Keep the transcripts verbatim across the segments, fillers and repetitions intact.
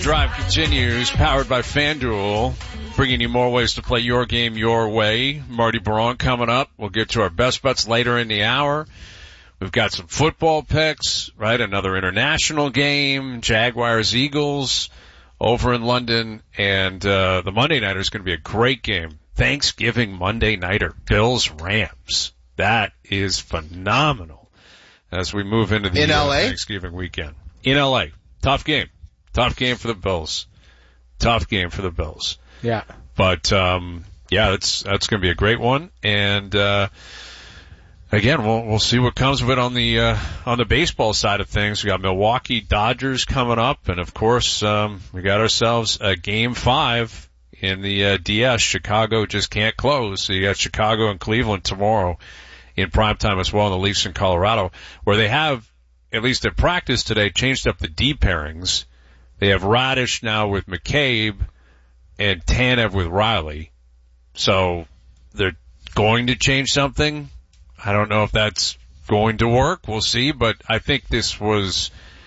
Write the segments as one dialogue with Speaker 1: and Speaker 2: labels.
Speaker 1: Drive continues, powered by FanDuel, bringing you more ways to play your game your way. Marty Baron coming up. We'll get to our best bets later in the hour. We've got some football picks, right? Another international game, Jaguars, Eagles over in London, and uh the Monday nighter is going to be a great game. Thanksgiving Monday nighter, Bills, Rams. That is phenomenal as we move into the
Speaker 2: in L A?
Speaker 1: Uh, Thanksgiving weekend. In L A. Tough game. Tough game for the Bills. Tough game for the Bills.
Speaker 3: Yeah.
Speaker 1: But, um, yeah, that's, that's going to be a great one. And, uh, again, we'll, we'll see what comes of it on the, uh, on the baseball side of things. We got Milwaukee Dodgers coming up. And of course, um, we got ourselves a game five in the, uh, D S. Chicago just can't close. So you got Chicago and Cleveland tomorrow in primetime as well, in the Leafs in Colorado, where they have, at least at practice today, changed up the D pairings. They have Radish now with McCabe and Tanev with Riley. So they're going to change something. I don't know if that's going to work. We'll see. But I think this was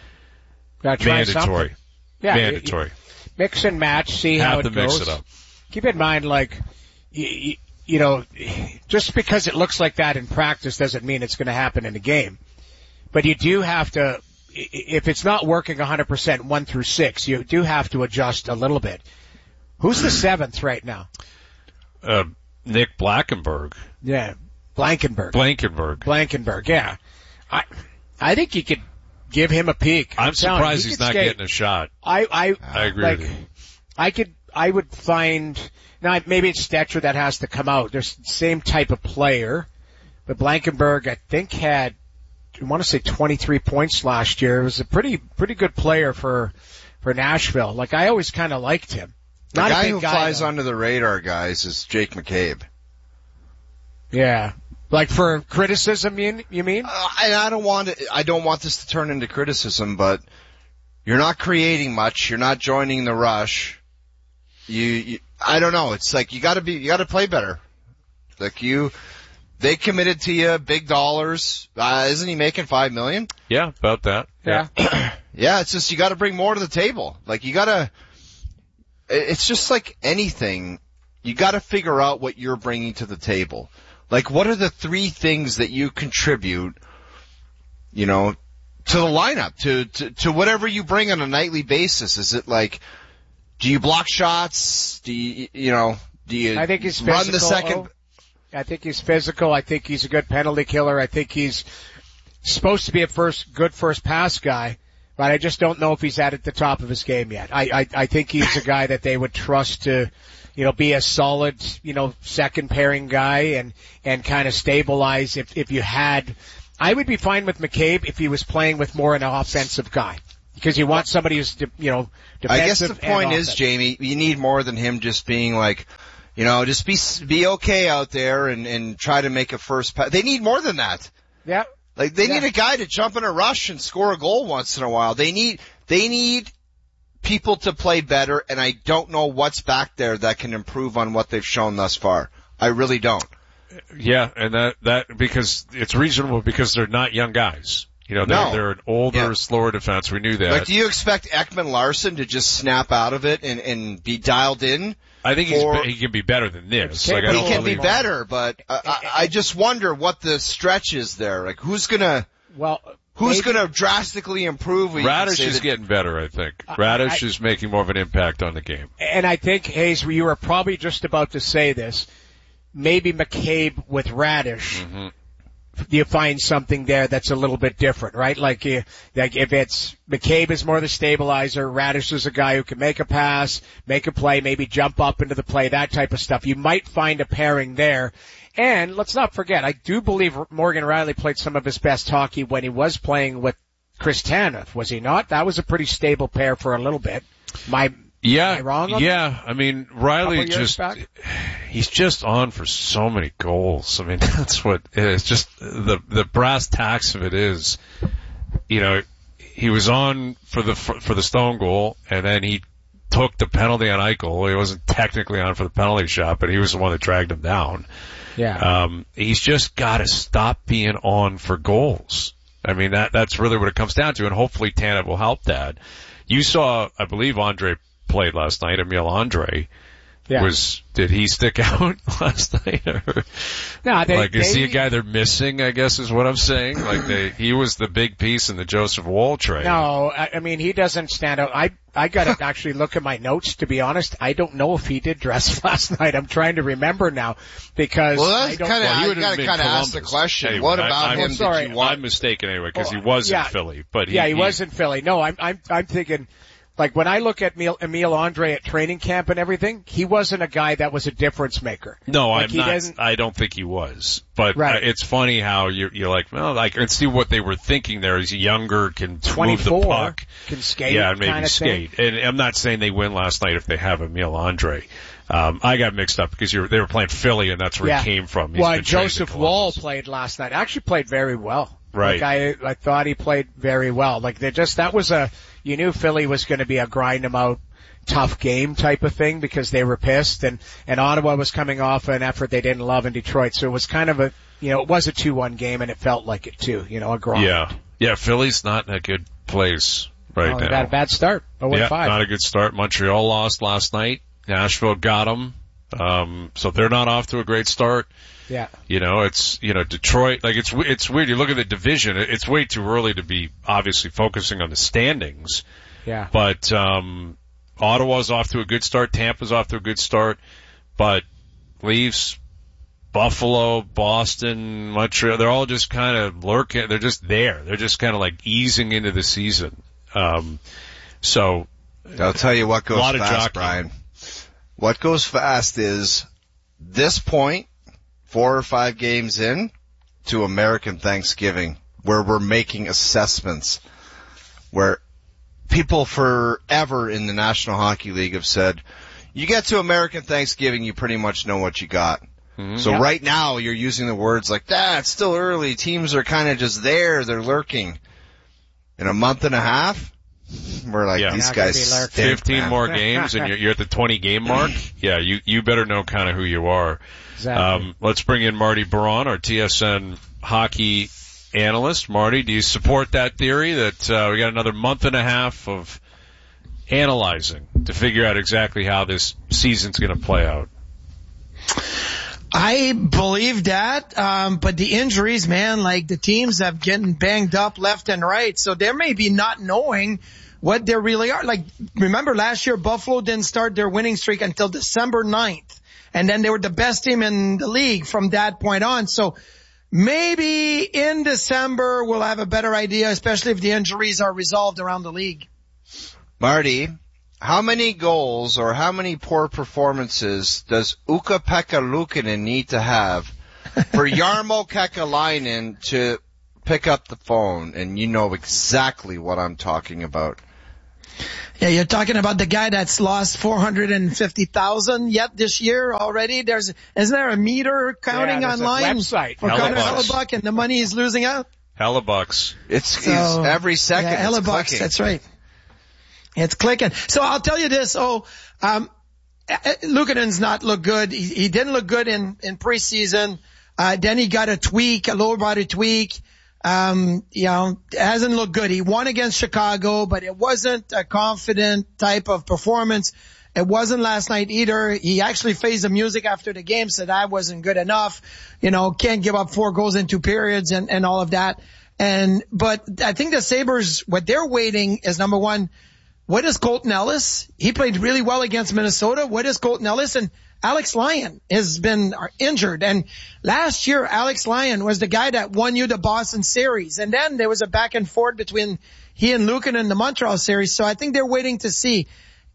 Speaker 1: mandatory.
Speaker 3: Yeah,
Speaker 1: mandatory.
Speaker 3: Mix and match, see how
Speaker 1: Have
Speaker 3: it
Speaker 1: to
Speaker 3: goes.
Speaker 1: mix it up.
Speaker 3: Keep in mind, like, you, you know, just because it looks like that in practice doesn't mean it's going to happen in a game. But you do have to, if it's not working one hundred percent one through six, you do have to adjust a little bit. Who's the seventh right now?
Speaker 1: Uh, Nick Blankenberg.
Speaker 3: Yeah, Blankenberg.
Speaker 1: Blankenberg.
Speaker 3: Blankenberg, yeah. I I think you could give him a peek.
Speaker 1: I'm,
Speaker 3: I'm
Speaker 1: surprised
Speaker 3: he
Speaker 1: he's not
Speaker 3: skate.
Speaker 1: getting a shot.
Speaker 3: I I
Speaker 1: I agree
Speaker 3: like,
Speaker 1: with you.
Speaker 3: I could I would find now maybe it's Stetcher that has to come out. There's the same type of player, but Blankenberg I think had I want to say twenty-three points last year. It was a pretty pretty good player for for Nashville. Like I always kind of liked him. Not
Speaker 2: the guy
Speaker 3: a big
Speaker 2: who
Speaker 3: guy,
Speaker 2: flies
Speaker 3: though.
Speaker 2: under the radar, guys, is Jake McCabe.
Speaker 3: Yeah, like for criticism, you you mean?
Speaker 2: Uh, and I don't want to, I don't want this to turn into criticism, but you're not creating much. You're not joining the rush. You, you I don't know. It's like you got to be, you got to play better. Like you. They committed to you big dollars. Uh, isn't he making five million?
Speaker 1: Yeah, about that.
Speaker 3: Yeah.
Speaker 2: Yeah, it's just you got to bring more to the table. Like you got to. It's just like anything. You got to figure out what you're bringing to the table. Like, what are the three things that you contribute? You know, to the lineup, to to to whatever you bring on a nightly basis. Is it like, do you block shots? Do you you know? Do you
Speaker 3: I think he's
Speaker 2: run
Speaker 3: physical,
Speaker 2: the second?
Speaker 3: oh. I think he's physical. I think he's a good penalty killer. I think he's supposed to be a first, good first pass guy, but I just don't know if he's at the top of his game yet. I, I, I think he's a guy that they would trust to, you know, be a solid, you know, second pairing guy and, and kind of stabilize if, if you had, I would be fine with McCabe if he was playing with more an offensive guy. Because you want somebody who's, you know, defensive.
Speaker 2: I guess the point
Speaker 3: and
Speaker 2: is, Jamie, you need more than him just being like, you know, just be be okay out there and, and try to make a first pass. They need more than that.
Speaker 3: Yeah.
Speaker 2: Like they
Speaker 3: yeah.
Speaker 2: need a guy to jump in a rush and score a goal once in a while. They need they need people to play better, and I don't know what's back there that can improve on what they've shown thus far. I really don't.
Speaker 1: Yeah, and that that because it's reasonable because they're not young guys. You know, they're,
Speaker 2: No.
Speaker 1: they're an older,
Speaker 2: Yeah.
Speaker 1: slower defense. We knew that.
Speaker 2: Like, do you expect Ekman Larson to just snap out of it and, and be dialed in?
Speaker 1: I think he's,
Speaker 2: for-
Speaker 1: be- he can be better than this.
Speaker 3: He
Speaker 1: Like, I
Speaker 2: He
Speaker 1: don't
Speaker 2: can be
Speaker 1: believe-
Speaker 2: better, but I, I, I just wonder what the stretch is there. Like, who's gonna
Speaker 3: Well,
Speaker 2: who's
Speaker 3: maybe-
Speaker 2: gonna drastically improve? where you can
Speaker 1: Radish
Speaker 2: say
Speaker 1: is
Speaker 2: that-
Speaker 1: getting better, I think.
Speaker 3: I-
Speaker 1: Radish
Speaker 3: I-
Speaker 1: is making more of an impact on the game.
Speaker 3: And I think, Hayes, you were probably just about to say this. Maybe McCabe with Radish.
Speaker 1: Mm-hmm.
Speaker 3: You find something there that's a little bit different, right? Like, you, like if it's McCabe is more the stabilizer, Radish is a guy who can make a pass, make a play, maybe jump up into the play, that type of stuff. You might find a pairing there. And let's not forget, I do believe Morgan Riley played some of his best hockey when he was playing with Chris Tanev, was he not? That was a pretty stable pair for a little bit. My
Speaker 1: Yeah,
Speaker 3: Am I wrong on
Speaker 1: yeah. I mean, Riley
Speaker 3: Couple years
Speaker 1: just,
Speaker 3: back?
Speaker 1: he's just on for so many goals. I mean, that's what it is. Just the, the brass tacks of it is, you know, he was on for the, for the Stone goal and then he took the penalty on Eichel. He wasn't technically on for the penalty shot, but he was the one that dragged him down.
Speaker 3: Yeah.
Speaker 1: Um, he's just gotta stop being on for goals. I mean, that, that's really what it comes down to, and hopefully Tanev will help that. You saw, I believe Andre played last night, Emil Andre.
Speaker 3: Yeah.
Speaker 1: Was, did he stick out last night? Or,
Speaker 3: no, they,
Speaker 1: like, is
Speaker 3: they,
Speaker 1: he a guy they're missing, I guess is what I'm saying? Like, they, he was the big piece in the Joseph Woll trade.
Speaker 3: No, I, I mean, he doesn't stand out. I, I gotta actually look at my notes, to be honest. I don't know if he did dress last night. I'm trying to remember now, because
Speaker 2: well,
Speaker 3: I
Speaker 2: that's
Speaker 3: don't
Speaker 2: kind of,
Speaker 1: well, he
Speaker 2: I
Speaker 1: would have
Speaker 2: gotta
Speaker 1: been
Speaker 2: kind of ask the
Speaker 1: Columbus.
Speaker 2: question,
Speaker 1: Anyway,
Speaker 2: what
Speaker 1: I-
Speaker 2: about
Speaker 1: I'm
Speaker 2: him
Speaker 3: sorry.
Speaker 2: did you want?
Speaker 1: I'm mistaken anyway, because he
Speaker 3: Oh,
Speaker 1: was
Speaker 3: yeah.
Speaker 1: in Philly, but he,
Speaker 3: yeah, he, he was in Philly. No, I'm, I'm, I'm thinking, like, when I look at Emil, Emil Andre at training camp and everything, he wasn't a guy that was a difference maker.
Speaker 1: No,
Speaker 3: like,
Speaker 1: I'm
Speaker 3: he
Speaker 1: not.
Speaker 3: doesn't-
Speaker 1: I don't think he was. But
Speaker 3: Right.
Speaker 1: uh, it's funny how you're, you're like, well, I can see what they were thinking there. He's younger, can move the
Speaker 3: twenty-four,
Speaker 1: puck,
Speaker 3: can skate,
Speaker 1: yeah, and maybe
Speaker 3: kind of
Speaker 1: skate.
Speaker 3: thing.
Speaker 1: And I'm not saying they win last night if they have Emil Andre. Um, I got mixed up because you're, they were playing Philly, and that's where
Speaker 3: Yeah.
Speaker 1: he came from. He's
Speaker 3: Well,
Speaker 1: been traded to
Speaker 3: Joseph Woll
Speaker 1: Columbus.
Speaker 3: played last night. Actually played very well.
Speaker 1: Right.
Speaker 3: Like I, I thought he played very well. Like they just, that was a, you knew Philly was going to be a grind him out, tough game type of thing because they were pissed, and, and Ottawa was coming off an effort they didn't love in Detroit. So it was kind of a, you know, it was a two one game, and it felt like it too, you know, a grind.
Speaker 1: Yeah. Yeah, Philly's not in a good place right
Speaker 3: Oh,
Speaker 1: now.
Speaker 3: they had a bad start. oh and
Speaker 1: Yeah,
Speaker 3: five.
Speaker 1: not a good start. Montreal lost last night. Nashville got them. Um, so they're not off to a great start.
Speaker 3: Yeah.
Speaker 1: You know, it's, you know, Detroit, like it's, it's weird. You look at the division, it's way too early to be obviously focusing on the standings.
Speaker 3: Yeah.
Speaker 1: But, um, Ottawa's off to a good start. Tampa's off to a good start. But Leafs, Buffalo, Boston, Montreal, they're all just kind of lurking. They're just there. They're just kind of like easing into the season. Um, so.
Speaker 2: I'll tell you what goes
Speaker 1: a lot of
Speaker 2: fast,
Speaker 1: jockeying.
Speaker 2: Brian. What goes fast is this point, four or five games in to American Thanksgiving, where we're making assessments, where people forever in the National Hockey League have said, you get to American Thanksgiving, you pretty much know what you got.
Speaker 1: Mm-hmm.
Speaker 2: So
Speaker 3: Yep.
Speaker 2: right now you're using the words like, that, it's still early, teams are kind of just there, they're lurking. In a month and a half, we're like,
Speaker 1: Yeah.
Speaker 2: these
Speaker 3: Not gonna
Speaker 2: guys
Speaker 3: be lurking.
Speaker 2: stink,
Speaker 1: fifteen
Speaker 2: man.
Speaker 1: more games and you're, you're at the twenty game mark. Yeah, you, you better know kind of who you are.
Speaker 3: Exactly.
Speaker 1: Um, let's bring in Marty Baron, our T S N hockey analyst. Marty, do you support that theory that, uh, we got another month and a half of analyzing to figure out exactly how this season's going to play out?
Speaker 4: I believe that, um, but the injuries, man, like the teams have getting banged up left and right, so there may be not knowing what they really are. Like, remember last year, Buffalo didn't start their winning streak until December ninth, and then they were the best team in the league from that point on. So maybe in December we'll have a better idea, especially if the injuries are resolved around the league.
Speaker 2: Marty, how many goals or how many poor performances does Ukko-Pekka Luukkonen need to have for Jarmo Kekalainen to pick up the phone? And you know exactly what I'm talking about.
Speaker 4: Yeah, you're talking about the guy that's lost four hundred fifty thousand yet this year already. There's, isn't there a meter counting
Speaker 3: Yeah, there's a
Speaker 4: online
Speaker 3: website.
Speaker 4: for Connor
Speaker 1: Hellebucks.
Speaker 4: Hellebuck and the money he's losing out?
Speaker 1: Hellebucks.
Speaker 2: It's,
Speaker 4: So,
Speaker 2: it's every second.
Speaker 4: Yeah,
Speaker 2: it's
Speaker 4: Hellebucks,
Speaker 2: clicking.
Speaker 4: that's right. It's clicking. So I'll tell you this. Oh, um, Luukkonen's not look good. He, he didn't look good in, in preseason. Uh, then he got a tweak, a lower body tweak. Um, you know, hasn't looked good. He won against Chicago, but it wasn't a confident type of performance. It wasn't last night either. He actually faced the music after the game, said I wasn't good enough. You know, can't give up four goals in two periods and, and all of that. And, but I think the Sabres, what they're waiting is number one, what is Colton Ellis? He played really well against Minnesota. What is Colton Ellis? And Alex Lyon has been injured. And last year, Alex Lyon was the guy that won you the Boston series. And then there was a back and forth between he and Luukkonen in the Montreal series. So I think they're waiting to see,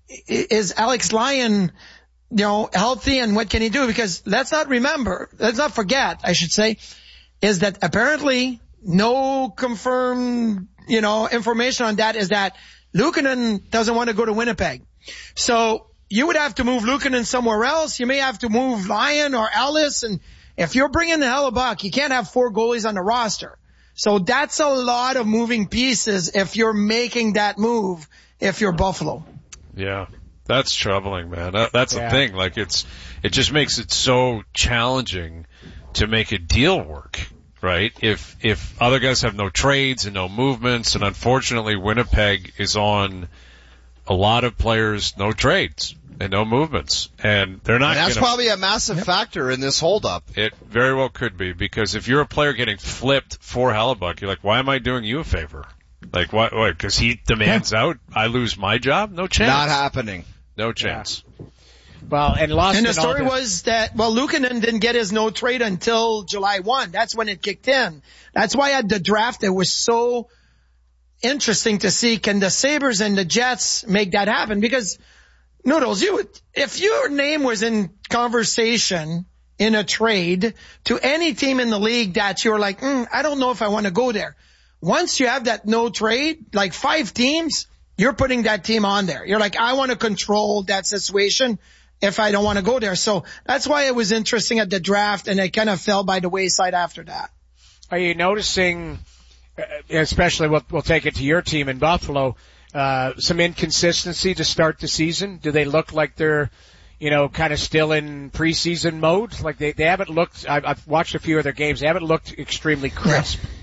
Speaker 4: is Alex Lyon, you know, healthy and what can he do? Because let's not remember, let's not forget, I should say, is that apparently no confirmed, you know, information on that is that Luukkonen doesn't want to go to Winnipeg. So you would have to move Luukkonen somewhere else. You may have to move Lyon or Ellis. And if you're bringing the Hellebuck, you can't have four goalies on the roster. So that's a lot of moving pieces if you're making that move, if you're Buffalo.
Speaker 1: Yeah. That's troubling, man. That, that's
Speaker 3: Yeah.
Speaker 1: the thing. Like it's, it just makes it so challenging to make a deal work. Right? If, if other guys have no trades and no movements, and unfortunately Winnipeg is on a lot of players no trades and no movements, and they're not.
Speaker 2: And that's
Speaker 1: gonna,
Speaker 2: probably a massive yep. factor in this holdup.
Speaker 1: It very well could be, because if you're a player getting flipped for Hellebuyck, you're like, why am I doing you a favor? Like, why? Why? Because he demands yeah. out, I lose my job? No chance.
Speaker 2: Not happening.
Speaker 1: No chance.
Speaker 3: Yeah. Well, and lost.
Speaker 4: And the story was that, well, Luukkonen didn't get his no trade until July first. That's when it kicked in. That's why at the draft it was so interesting to see, can the Sabres and the Jets make that happen? Because, Noodles, you would, if your name was in conversation in a trade to any team in the league that you're like, mm, I don't know if I want to go there. Once you have that no trade, like five teams, you're putting that team on there. You're like, I want to control that situation if I don't want to go there. So that's why it was interesting at the draft, and it kind of fell by the wayside after that.
Speaker 3: Are you noticing, especially we'll, we'll take it to your team in Buffalo, uh, some inconsistency to start the season? Do they look like they're, you know, kind of still in preseason mode? Like they, they haven't looked, I've, I've watched a few of their games, they haven't looked extremely crisp.
Speaker 4: Yeah.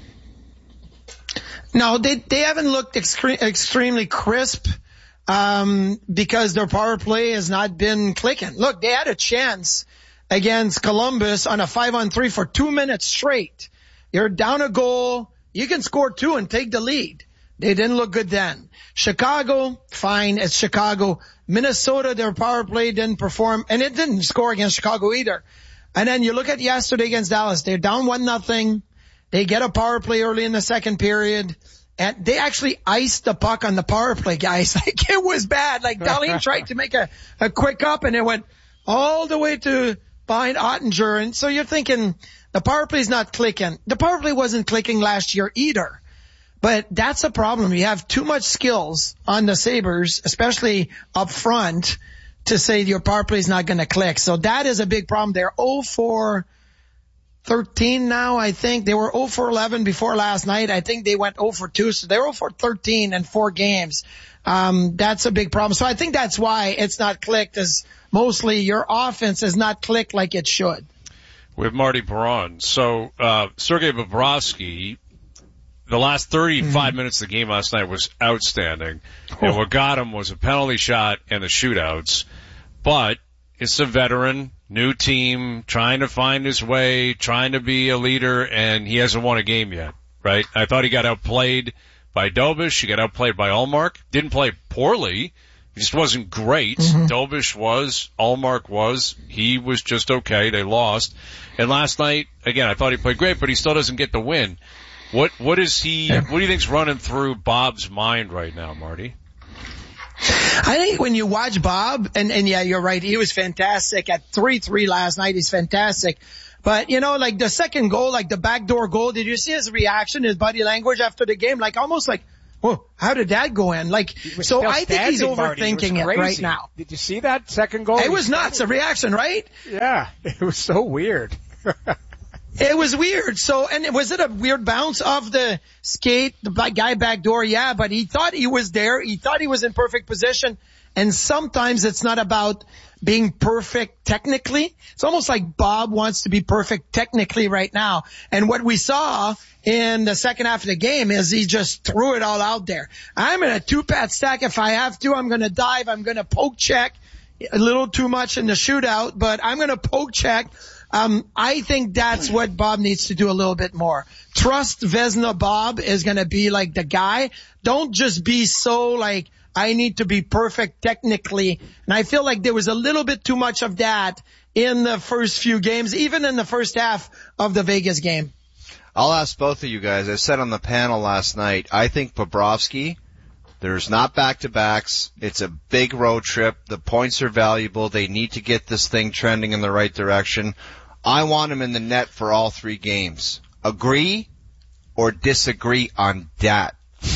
Speaker 4: No, they, they haven't looked extre- extremely crisp, um, because their power play has not been clicking. Look, they had a chance against Columbus on a five on three for two minutes straight. You're down a goal. You can score two and take the lead. They didn't look good then. Chicago, fine. It's Chicago. Minnesota, their power play didn't perform, and it didn't score against Chicago either. And then you look at yesterday against Dallas. They're down one nothing. They get a power play early in the second period, and they actually iced the puck on the power play, guys. Like, it was bad. Like, Dahlin tried to make a, a quick up, and it went all the way to behind Ottinger. And so you're thinking, the power play's not clicking. The power play wasn't clicking last year either. But that's a problem. You have too much skills on the Sabres, especially up front, to say your power play's not going to click. So that is a big problem. They're oh for thirteen now, I think. They were oh for eleven before last night. I think they went oh for two, so they're oh for thirteen in four games. Um, that's a big problem. So I think that's why it's not clicked, is mostly your offense has not clicked like it should.
Speaker 1: With Marty Perron. So, uh, Sergei Bobrovsky, the last thirty-five mm-hmm. minutes of the game last night was outstanding. Oh. And what got him was a penalty shot and the shootouts. But it's a veteran, new team, trying to find his way, trying to be a leader, and he hasn't won a game yet, right? I thought he got outplayed by Dobish. He got outplayed by Ullmark. Didn't play poorly. He just wasn't great. Mm-hmm. Dobish was. Ullmark was. He was just okay. They lost. And last night, again, I thought he played great, but he still doesn't get the win. What, what is he, yeah. what do you think's running through Bob's mind right now, Marty?
Speaker 4: I think when you watch Bob, and, and yeah, you're right, he was fantastic at three three last night. He's fantastic. But, you know, like the second goal, like the backdoor goal, did you see his reaction, his body language after the game? Like almost like, whoa, how did that go in? Like, so I think he's overthinking it right now.
Speaker 3: Did you see that second goal?
Speaker 4: It was nuts, a reaction, right?
Speaker 3: Yeah, it was so weird.
Speaker 4: It was weird. So, and was it a weird bounce off the skate, the black guy back door? Yeah, but he thought he was there. He thought he was in perfect position. And sometimes it's not about being perfect technically. It's almost like Bob wants to be perfect technically right now. And what we saw in the second half of the game is he just threw it all out there. I'm in a two-pat stack if I have to. I'm going to dive. I'm going to poke check. A little too much in the shootout, but I'm going to poke check. Um, I think that's what Bob needs to do a little bit more. Trust Vezina Bob is going to be like the guy. Don't just be so like, I need to be perfect technically. And I feel like there was a little bit too much of that in the first few games, even in the first half of the Vegas game.
Speaker 2: I'll ask both of you guys. I said on the panel last night, I think Bobrovsky, there's not back-to-backs. It's a big road trip. The points are valuable. They need to get this thing trending in the right direction. I want him in the net for all three games. Agree or disagree on that?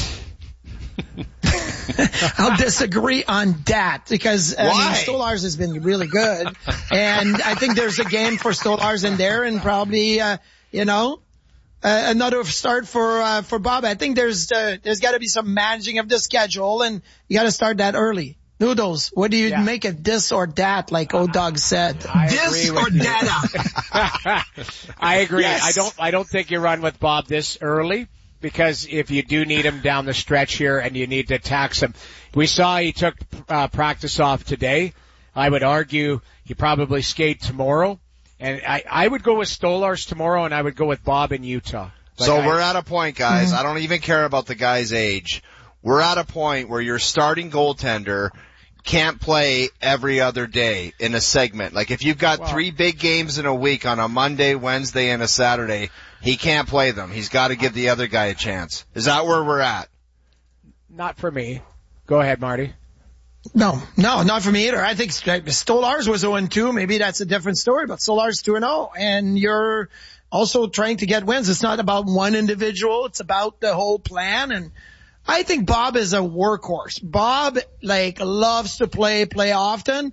Speaker 4: I'll disagree on that because I mean, Stolarz has been really good, and I think there's a game for Stolarz in there, and probably uh, you know uh, another start for uh, for Bob. I think there's uh, there's got to be some managing of the schedule, and you got to start that early. Noodles, what do you yeah. make of this or that, like O-Dog said?
Speaker 3: I
Speaker 4: this or data?
Speaker 3: I agree.
Speaker 4: Yes.
Speaker 3: I don't. I don't think you run with Bob this early. because if you do need him down the stretch here and you need to tax him, we saw he took uh, practice off today. I would argue he probably skate tomorrow. And I, I would go with Stolarz tomorrow, and I would go with Bob in Utah. Like
Speaker 2: so
Speaker 3: I,
Speaker 2: we're at a point, guys.
Speaker 4: Mm-hmm.
Speaker 2: I don't even care about the guy's age. We're at a point where your starting goaltender can't play every other day in a segment. Like if you've got
Speaker 3: well,
Speaker 2: three big games in a week on a Monday, Wednesday, and a Saturday, he can't play them. He's got to give the other guy a chance. Is that where we're at?
Speaker 3: Not for me. Go ahead, Marty.
Speaker 4: No, no, not for me either. I think Stolarz was oh and two. Maybe that's a different story, but Stolarz two and oh. And you're also trying to get wins. It's not about one individual. It's about the whole plan. And I think Bob is a workhorse. Bob, like, loves to play, play often.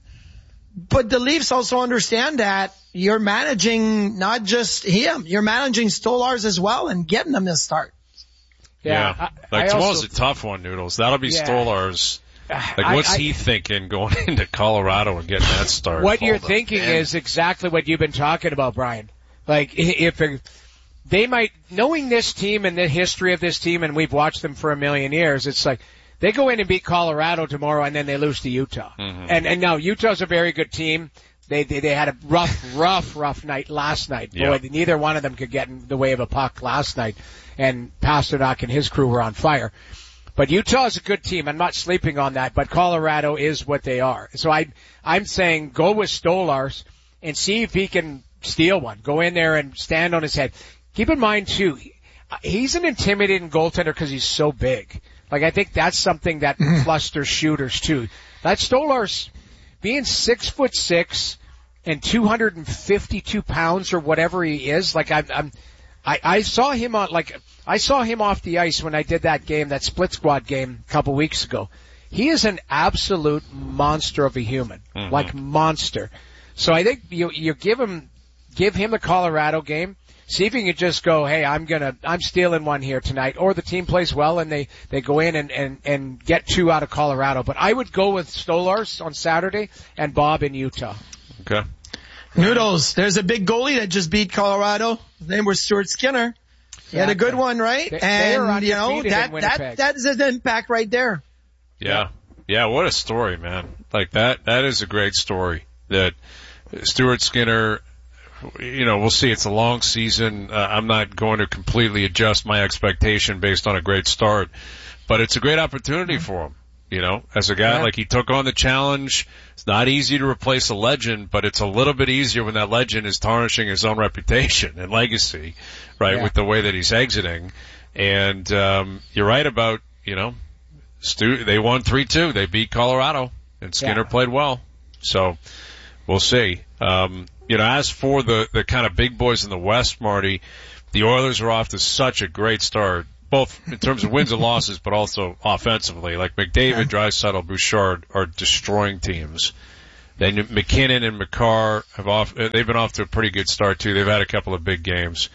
Speaker 4: But the Leafs also understand that you're managing not just him. You're managing Stolarz as well and getting them to start.
Speaker 1: Yeah.
Speaker 3: yeah. I,
Speaker 1: like
Speaker 3: I
Speaker 1: tomorrow's
Speaker 3: also,
Speaker 1: a tough one, Noodles. That'll be
Speaker 3: yeah.
Speaker 1: Stolarz. Like, what's
Speaker 3: I, I,
Speaker 1: he thinking going into Colorado and getting that start?
Speaker 3: What you're
Speaker 2: Hold up,
Speaker 3: thinking
Speaker 2: man.
Speaker 3: is exactly what you've been talking about, Brian. Like, if a, they might, knowing this team and the history of this team, and we've watched them for a million years, it's like, they go in and beat Colorado tomorrow and then they lose to Utah.
Speaker 1: Mm-hmm.
Speaker 3: And, and now Utah's a very good team. They, they, they had a rough, rough, rough night last night. Boy,
Speaker 1: yeah.
Speaker 3: neither one of them could get in the way of a puck last night. And Pasternak and his crew were on fire. But Utah is a good team. I'm not sleeping on that, but Colorado is what they are. So I, I'm saying go with Stolarz and see if he can steal one. Go in there and stand on his head. Keep in mind too, he's an intimidating goaltender because he's so big. Like I think that's something that flusters shooters too. That Stolarz being six foot six and two hundred fifty-two pounds or whatever he is, like I'm, I'm I, I saw him on, like, I saw him off the ice when I did that game, that split squad game a couple weeks ago. He is an absolute monster of a human. Mm-hmm. Like monster. So I think you, you give him, give him the Colorado game. See if you can just go, hey, I'm gonna, I'm stealing one here tonight. Or the team plays well and they, they go in and, and, and get two out of Colorado. But I would go with Stolarz on Saturday and Bob in Utah.
Speaker 1: Okay.
Speaker 4: Noodles, there's a big goalie that just beat Colorado. His name was Stuart Skinner. He had a good one, right?
Speaker 3: They,
Speaker 4: and,
Speaker 3: they
Speaker 4: you know, that, that, that is an impact right there.
Speaker 1: Yeah. Yeah, what a story, man. Like that, that is a great story that Stuart Skinner, you know, we'll see. It's a long season. Uh, I'm not going to completely adjust my expectation based on a great start, but it's a great opportunity for him. You know, as a guy,
Speaker 3: yeah.
Speaker 1: like he took on the challenge. It's not easy to replace a legend, but it's a little bit easier when that legend is tarnishing his own reputation and legacy, right,
Speaker 3: yeah.
Speaker 1: with the way that he's exiting. And, um, you're right about, you know, Stu, they won three two. They beat Colorado and Skinner
Speaker 3: yeah.
Speaker 1: played well. So we'll see. Um, you know, as for the, the kind of big boys in the West, Marty, the Oilers are off to such a great start. Both in terms of wins and losses, but also offensively. Like McDavid, Draisaitl, Bouchard are destroying teams. Then McKinnon and Makar have off. They've been off to a pretty good start too. They've had a couple of big games.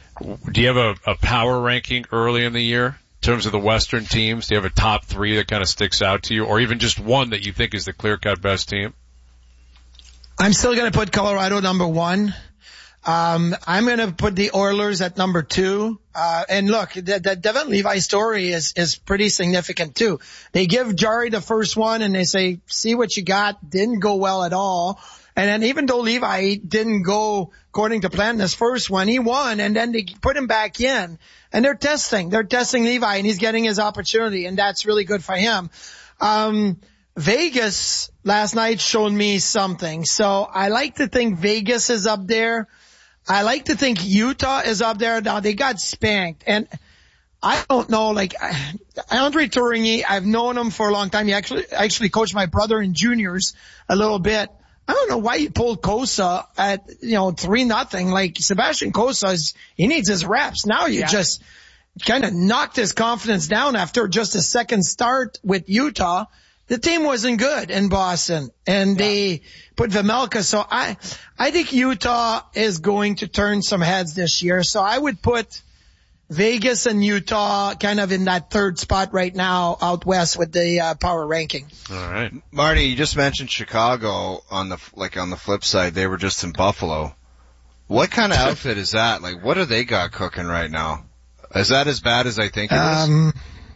Speaker 1: Do you have a, a power ranking early in the year in terms of the Western teams? Do you have a top three that kind of sticks out to you, or even just one that you think is the clear-cut best team?
Speaker 4: I'm still going to put Colorado number one. Um, I'm going to put the Oilers at number two. Uh, and look, the, the Devon Levi story is, is pretty significant too. They give Jarry the first one and they say, see what you got. Didn't go well at all. And then even though Levi didn't go according to plan this first one, he won and then they put him back in and they're testing, they're testing Levi and he's getting his opportunity and that's really good for him. Um, Vegas last night showed me something. So I like to think Vegas is up there. I like to think Utah is up there. Now they got spanked and I don't know, like Andre Tourigny, I've known him for a long time. He actually, actually coached my brother in juniors a little bit. I don't know why he pulled Kosa at, you know, three nothing. Like Sebastian Kosa is, he needs his reps. Now you yeah. just kind of knocked his confidence down after just a second start with Utah. The team wasn't good in Boston and yeah. they put Vejmelka. So I, I think Utah is going to turn some heads this year. So I would put Vegas and Utah kind of in that third spot right now out west with the uh, power ranking.
Speaker 1: All right.
Speaker 2: Marty, you just mentioned Chicago on the, like on the flip side, they were just in Buffalo. What kind of outfit is that? Like what do they got cooking right now? Is that as bad as I think it
Speaker 4: Um,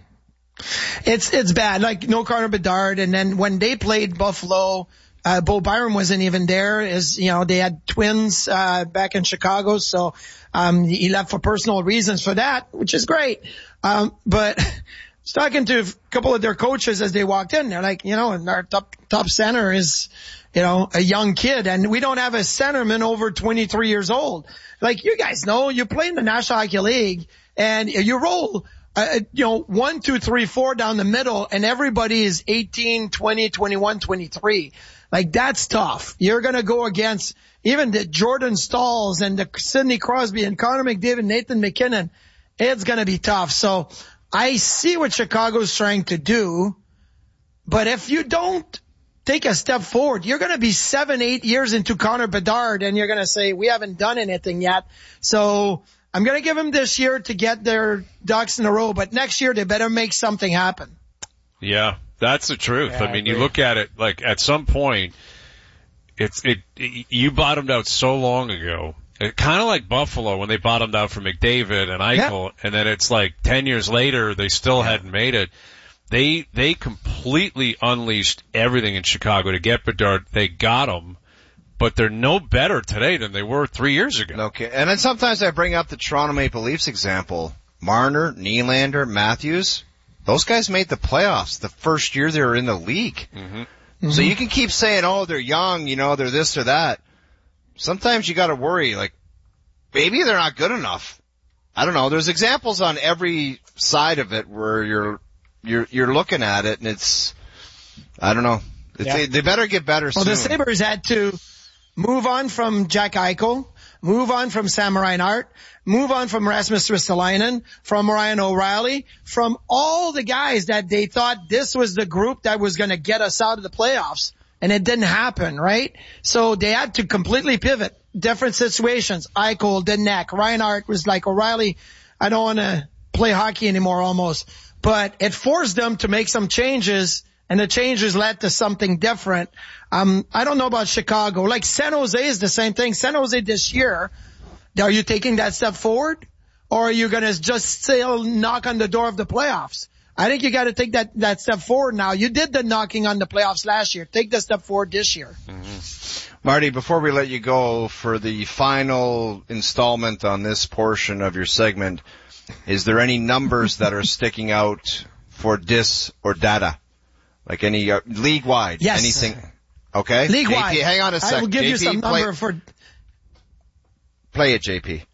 Speaker 4: it's, it's bad. Like, no Connor Bedard. And then when they played Buffalo, uh, Bo Byram wasn't even there. As, you know, they had twins, uh, back in Chicago. So, um, he left for personal reasons for that, which is great. Um, but I was talking to a couple of their coaches as they walked in. They're like, you know, and our top, top center is, you know, a young kid, and we don't have a centerman over twenty-three years old. Like, you guys know, you play in the National Hockey League and you roll, uh, you know, one, two, three, four down the middle, and everybody is eighteen, twenty, twenty-one, twenty-three. Like, that's tough. You're going to go against even the Jordan Stalls and the Sidney Crosby and Connor McDavid, Nathan McKinnon. It's going to be tough. So I see what Chicago's trying to do, but if you don't take a step forward, you're going to be seven, eight years into Connor Bedard, and you're going to say, we haven't done anything yet. So I'm going to give them this year to get their ducks in a row, but next year they better make something happen.
Speaker 1: Yeah, that's the truth.
Speaker 3: Yeah,
Speaker 1: I mean,
Speaker 3: I
Speaker 1: you look at it, like, at some point, it's, it, it you bottomed out so long ago. Kind of like Buffalo when they bottomed out for McDavid and Eichel, yeah. And then it's like ten years later, they still yeah. hadn't made it. They, they completely unleashed everything in Chicago to get Bedard. They got him, but they're no better today than they were three years ago.
Speaker 2: Okay. And then sometimes I bring up the Toronto Maple Leafs example. Marner, Nylander, Matthews, those guys made the playoffs the first year they were in the league. Mm-hmm. Mm-hmm. So you can keep saying, oh, they're young, you know, they're this or that. Sometimes you gotta worry, like, maybe they're not good enough. I don't know. There's examples on every side of it where you're, you're, you're looking at it and it's, I don't know. It's, yeah. they, they better get better
Speaker 4: well,
Speaker 2: soon.
Speaker 4: Well, the Sabres had to move on from Jack Eichel, move on from Sam Reinhart, move on from Rasmus Ristolainen, from Ryan O'Reilly, from all the guys that they thought this was the group that was going to get us out of the playoffs. And it didn't happen, right? So they had to completely pivot. Different situations. Eichel, Deneck, Reinhart was like, O'Reilly, I don't want to play hockey anymore almost. But it forced them to make some changes, and the changes led to something different. Um, I don't know about Chicago. Like San Jose is the same thing. San Jose this year, are you taking that step forward? Or are you going to just still knock on the door of the playoffs? I think you got to take that, that step forward now. You did the knocking on the playoffs last year. Take the step forward this year.
Speaker 2: Mm-hmm. Marty, before we let you go for the final installment on this portion of your segment, is there any numbers that are sticking out for dis or data? Like any, uh, league-wide?
Speaker 4: Yes.
Speaker 2: Anything? Okay.
Speaker 4: League-wide.
Speaker 2: J P, hang on a sec.
Speaker 4: I will give
Speaker 2: J P,
Speaker 4: you some
Speaker 2: play,
Speaker 4: number for...
Speaker 2: Play it, J P.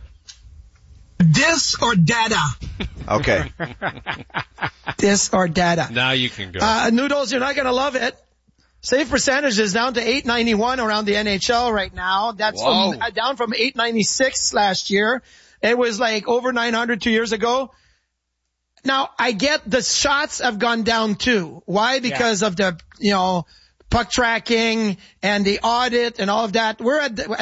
Speaker 4: Dis or data?
Speaker 2: Okay.
Speaker 4: Dis or data.
Speaker 1: Now you can go.
Speaker 4: Uh, Noodles, you're not going to love it. Save percentage is down to eight ninety-one around the N H L right now. That's from, uh, down from eight ninety-six last year. It was like over nine hundred two years ago. Now, I get the shots have gone down too. Why? Because yeah. of the, you know, puck tracking and the audit and all of that. We're at the,